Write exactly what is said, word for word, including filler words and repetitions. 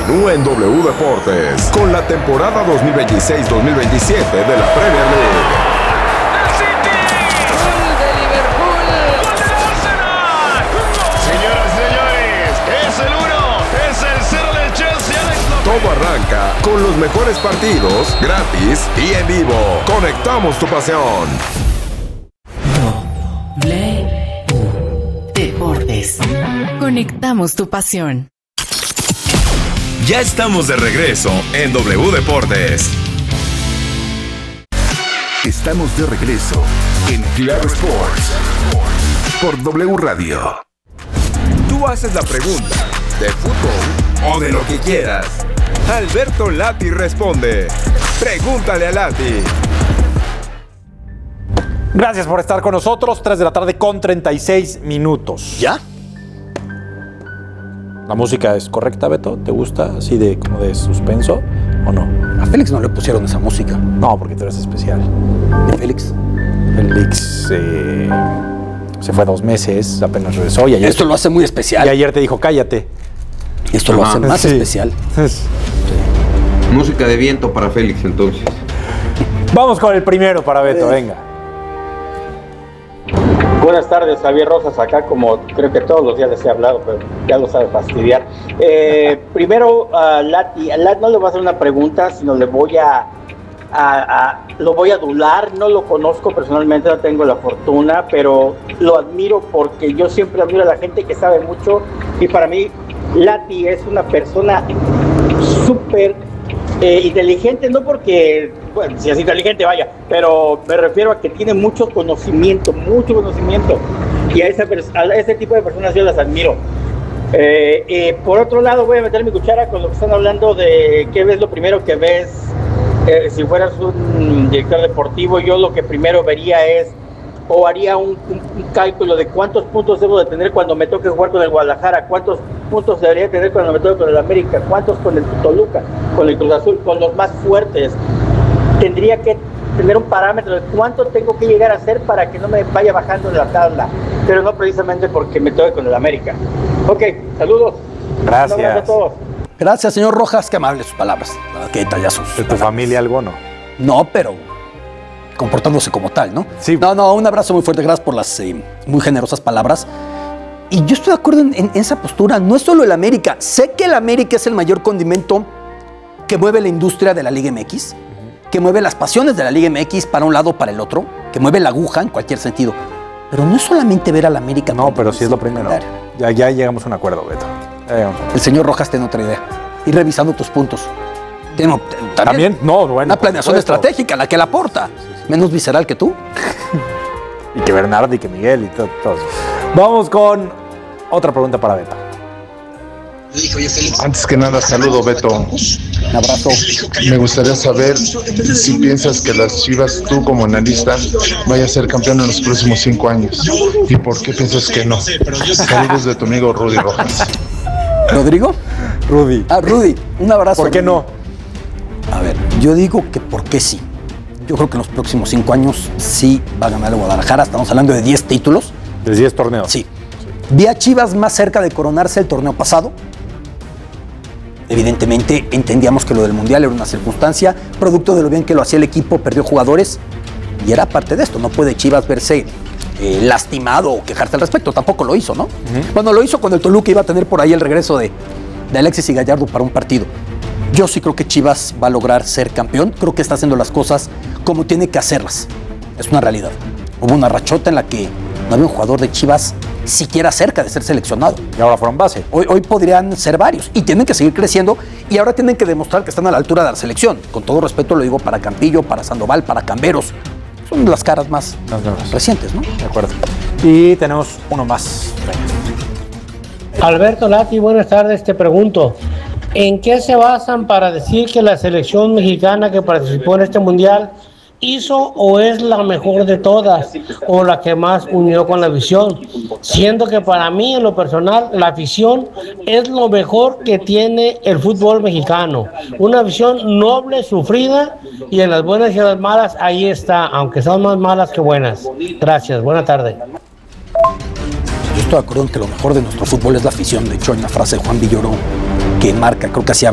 continúa en W Deportes con la temporada dos mil veintiséis dos mil veintisiete de la Premier League. Todo arranca con los mejores partidos, gratis y en vivo. Conectamos tu pasión. W Deportes. Conectamos tu pasión. Ya estamos de regreso en W Deportes. Estamos de regreso en Claro Sports por W Radio. Tú haces la pregunta de fútbol o de lo que quieras. Alberto Lati responde. Pregúntale a Lati. Gracias por estar con nosotros. tres de la tarde con treinta y seis minutos. ¿Ya? ¿La música es correcta, Beto? ¿Te gusta? ¿Así de como de suspenso o no? A Félix no le pusieron esa música. No, porque tú eres especial. ¿De Félix? Félix eh, se fue dos meses, apenas regresó. Y ayer, Esto lo hace muy especial. Y ayer te dijo, cállate. Esto lo hace más sí. especial. Sí. Música de viento para Félix, entonces. Vamos con el primero para Beto, venga. Buenas tardes, Javier Rojas, acá como creo que todos los días les he hablado, pero ya lo sabe fastidiar. Eh, primero, a Lati, a Lati no le voy a hacer una pregunta, sino le voy a, a, a, lo voy a adular. No lo conozco personalmente, no tengo la fortuna, pero lo admiro porque yo siempre admiro a la gente que sabe mucho, y para mí Lati es una persona súper eh, inteligente, no porque, bueno, si es inteligente, vaya, pero me refiero a que tiene mucho conocimiento, mucho conocimiento, y a, esa, a ese tipo de personas yo las admiro. Eh, eh, por otro lado, voy a meter mi cuchara con lo que están hablando de qué ves lo primero que ves. Eh, si fueras un director deportivo, yo lo que primero vería es, o haría un, un, un cálculo de cuántos puntos debo de tener cuando me toque jugar con el Guadalajara, cuántos puntos debería tener cuando me toque con el América, cuántos con el Toluca, con el Cruz Azul, con los más fuertes. Tendría que tener un parámetro de cuánto tengo que llegar a hacer para que no me vaya bajando en la tabla, pero no precisamente porque me toque con el América. Ok, saludos. Gracias. Un abrazo a todos. Gracias, señor Rojas, qué amables sus palabras. Qué detallazos. ¿De tu familia algo no? No, pero comportándose como tal, ¿no? Sí. No, no, un abrazo muy fuerte, gracias por las eh, muy generosas palabras. Y yo estoy de acuerdo en, en esa postura, no es solo el América. Sé que el América es el mayor condimento que mueve la industria de la Liga M X, que mueve las pasiones de la Liga M X para un lado o para el otro, que mueve la aguja en cualquier sentido. Pero no es solamente ver al América. No, pero sí es lo primero. Ya, ya llegamos a un acuerdo, Beto. El señor Rojas tiene otra idea. Ir revisando tus puntos. Tiene, también, ¿También? No, bueno. Una planeación estratégica, la que la aporta. Sí, sí, sí. Menos visceral que tú. Y que Bernardo y que Miguel y todo, todo. Vamos con otra pregunta para Beto. Antes que nada, saludo, Beto. Un abrazo. Me gustaría saber si piensas que las Chivas, tú como analista, vaya a ser campeón en los próximos cinco años. ¿Y por qué piensas que no? Saludos de tu amigo Rudy Rojas. ¿Rodrigo? Rudy. Ah, Rudy. Un abrazo. ¿Por qué no? A ver, yo digo que por qué sí. Yo creo que en los próximos cinco años sí va a ganar el Guadalajara. Estamos hablando de diez títulos. De diez torneos. Sí. Vi a Chivas más cerca de coronarse el torneo pasado. Evidentemente entendíamos que lo del Mundial era una circunstancia, producto de lo bien que lo hacía el equipo, perdió jugadores y era parte de esto. No puede Chivas verse eh, lastimado o quejarse al respecto, tampoco lo hizo, ¿no? Uh-huh. Bueno, lo hizo cuando el Toluca iba a tener por ahí el regreso de, de Alexis y Gallardo para un partido. Yo sí creo que Chivas va a lograr ser campeón, creo que está haciendo las cosas como tiene que hacerlas, es una realidad. Hubo una rachota en la que no había un jugador de Chivas siquiera cerca de ser seleccionado. Y ahora fueron base. Hoy, hoy podrían ser varios y tienen que seguir creciendo y ahora tienen que demostrar que están a la altura de la selección. Con todo respeto lo digo para Campillo, para Sandoval, para Camberos. Son las caras más Nos recientes, ¿no? De acuerdo. Y tenemos uno más. Alberto Lati, buenas tardes. Te pregunto, ¿en qué se basan para decir que la selección mexicana que participó en este mundial hizo o es la mejor de todas o la que más unió con la afición? Siendo que para mí, en lo personal, la afición es lo mejor que tiene el fútbol mexicano. Una afición noble, sufrida, y en las buenas y en las malas ahí está, aunque son más malas que buenas. Gracias, buena tarde. Yo estoy de acuerdo en que lo mejor de nuestro fútbol es la afición. De hecho, hay una frase de Juan Villoro que marca, creo que hacía